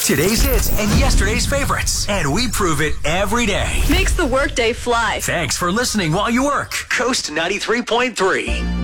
Today's hits and yesterday's favorites. And we prove it every day. Makes the workday fly. Thanks for listening while you work. Coast 93.3.